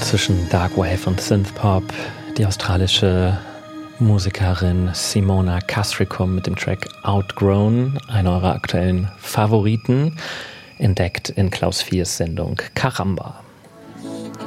zwischen Darkwave und Synthpop. Die australische Musikerin Simona Castricum mit dem Track Outgrown, einer eurer aktuellen Favoriten, entdeckt in Klaus 4's Sendung Caramba.